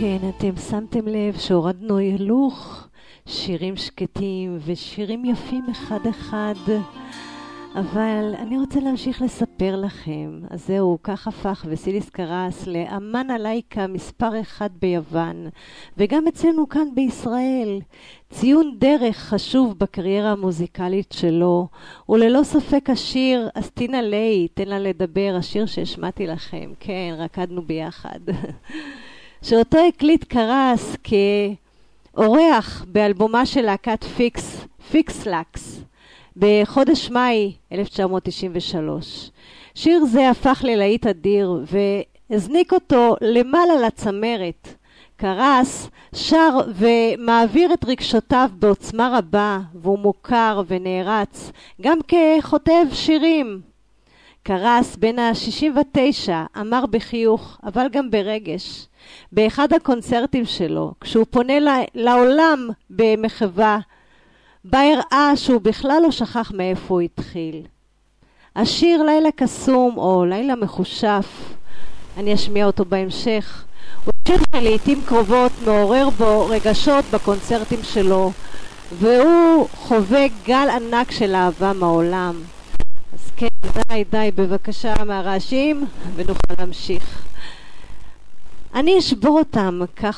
כן, אתם שמתם לב שהורדנו הילוך, שירים שקטים ושירים יפים אחד אחד, אבל אני רוצה להמשיך לספר לכם. אז זהו, כך הפך וסיליס קרס לאמן הלייקה מספר 1 ביוון, וגם אצלנו כאן בישראל. ציון דרך חשוב בקריירה המוזיקלית שלו, וללא ספק השיר אסטינה ליי, תן לה לדבר, השיר שהשמעתי לכם, כן, רקדנו ביחד. שאותו הקליט קרס כאורח באלבומה של להקת פיקסלקס בחודש מאי 1993. שיר זה הפך ללהיט אדיר והזניק אותו למעלה לצמרת. קרס שר ומעביר את רגשותיו בעוצמה רבה, והוא מוכר ונערץ גם ככותב שירים. קרס בן ה-69 אמר בחיוך אבל גם ברגש באחד הקונצרטים שלו, כשהוא פונה לעולם במחווה, בה הראה שהוא בכלל לא שכח מאיפה הוא התחיל. השיר לילה קסום או לילה מחושף, אני אשמיע אותו בהמשך, הוא שיר שלעיתים קרובות מעורר בו רגשות בקונצרטים שלו, והוא חווה גל ענק של אהבה מהעולם. אז כן, די בבקשה מהרעשים ונוכל להמשיך. אני אשבור אותם, כך